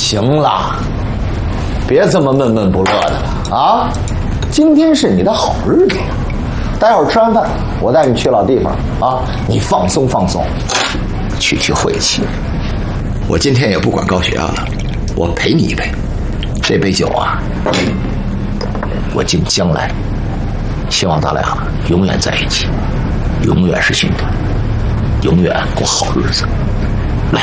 行了，别这么闷闷不乐的了啊！今天是你的好日子，待会儿吃完饭，我带你去老地方啊，你放松放松，去晦气。我今天也不管高血压了，我陪你一杯。这杯酒啊，我敬将来，希望咱俩永远在一起，永远是兄弟，永远过好日子。